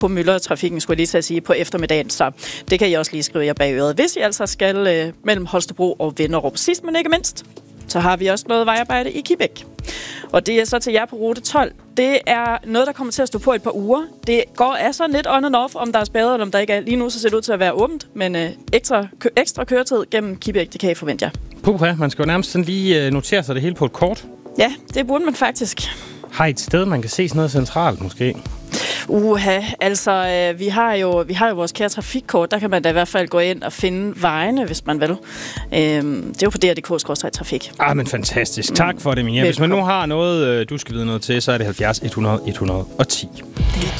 på myldretrafikken, skulle jeg lige til at sige, på eftermiddagen. Så det kan I også lige skrive jer bag øret, hvis I altså skal mellem Holstebro og Vinderup. Sidst, men ikke mindst, så har vi også noget vejarbejde i Kibæk. Og det er så til jer på rute 12. Det er noget, der kommer til at stå på et par uger. Det går så lidt on and off, om der er spadet, eller om der ikke er. Lige nu så ser det ud til at være åbent, men ekstra køretid gennem Kibæk, det kan I forvente jer. Puha, man skal jo nærmest sådan lige notere sig det hele på et kort. Ja, det burde man faktisk. Har I et sted, man kan se sådan noget centralt måske? Altså, vi har jo vores kære trafikkort. Der kan man da i hvert fald gå ind og finde vejene, hvis man vil. Det er jo på dr.dk/trafik. Men fantastisk. Tak for det, Mia. Hvis man nu har noget, du skal vide noget til, så er det 70 100 110.